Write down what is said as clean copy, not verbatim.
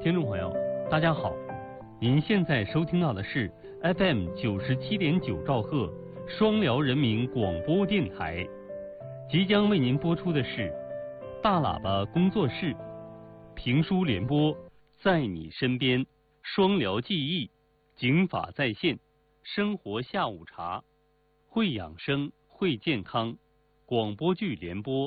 听众朋友，大家好，您现在收听到的是 FM 97.9兆赫双辽人民广播电台，即将为您播出的是大喇叭工作室评书联播，在你身边，双辽记忆，警法在线，生活下午茶，会养生会健康，广播剧联播，